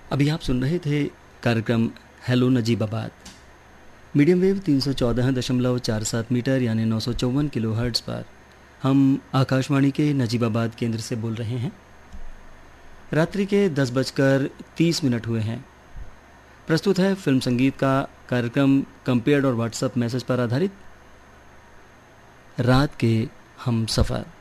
अभी आप सुन रहे थे कार्यक्रम hello Najibabad, medium wave 314.47 metre यानी 954 किलो हर्ट्ज़ पर। हम आकाशवाणी के नजीबाबाद केंद्र से बोल रहे हैं। रात्रि के 10:30 हुए हैं। प्रस्तुत है फिल्म संगीत का कार्यक्रम कंपेयर्ड और व्हाट्सएप मैसेज पर आधारित रात के हम सफ़र।